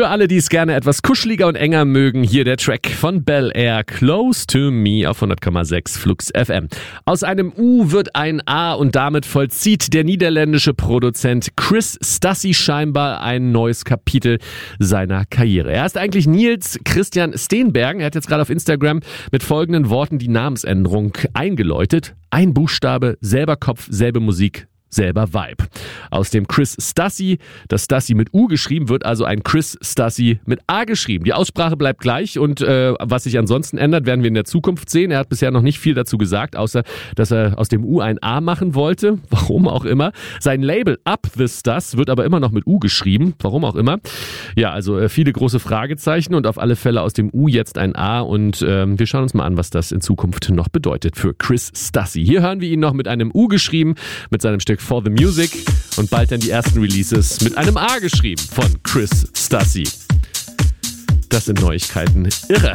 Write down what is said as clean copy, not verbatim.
Für alle, die es gerne etwas kuscheliger und enger mögen, hier der Track von Bel Air, Close to Me auf 100,6 Flux FM. Aus einem U wird ein A und damit vollzieht der niederländische Produzent Chris Stassi scheinbar ein neues Kapitel seiner Karriere. Er ist eigentlich Niels Christian Steenbergen. Er hat jetzt gerade auf Instagram mit folgenden Worten die Namensänderung eingeläutet. Ein Buchstabe, selber Kopf, selbe Musik, selber Vibe. Aus dem Chris Stassi, das Stassi mit U geschrieben, wird also ein Chris Stassi mit A geschrieben. Die Aussprache bleibt gleich und was sich ansonsten ändert, werden wir in der Zukunft sehen. Er hat bisher noch nicht viel dazu gesagt, außer dass er aus dem U ein A machen wollte. Warum auch immer. Sein Label Up The Stas wird aber immer noch mit U geschrieben. Warum auch immer. Ja, also viele große Fragezeichen und auf alle Fälle aus dem U jetzt ein A und wir schauen uns mal an, was das in Zukunft noch bedeutet für Chris Stassi. Hier hören wir ihn noch mit einem U geschrieben, mit seinem Stück For The Music und bald dann die ersten Releases mit einem A geschrieben von Chris Stassi. Das sind Neuigkeiten. Irre.